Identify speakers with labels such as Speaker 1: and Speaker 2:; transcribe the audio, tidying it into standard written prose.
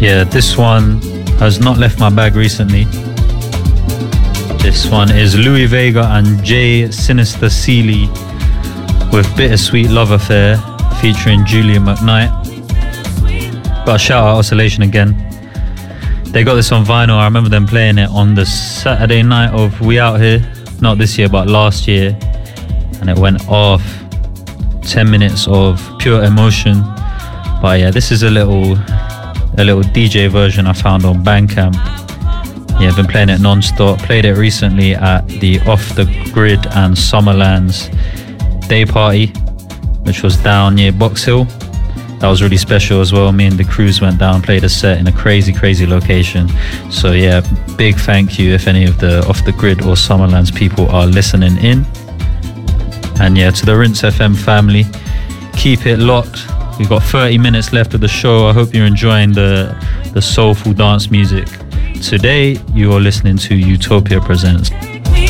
Speaker 1: Yeah, this one has not left my bag recently. This one is Louis Vega and Jay Sinister Seeley with Bittersweet Love Affair featuring Julia McKnight. Got a shout out Oscillation again. They got this on vinyl. I remember them playing it on the Saturday night of We Out Here. Not this year, but last year. And it went off. 10 minutes of pure emotion. But yeah, this is a little DJ version I found on Bandcamp. Yeah, I've been playing it non-stop. Played it recently at the Off the Grid and Summerlands day party, which was down near Box Hill. That was really special as well. Me and the crews went down, played a set in a crazy location. So yeah, big thank you if any of the Off the Grid or Summerlands people are listening in. And yeah, to the Rinse FM family, keep it locked. We've got 30 minutes left of the show. I hope you're enjoying the soulful dance music. Today, you are listening to Utopia Presents.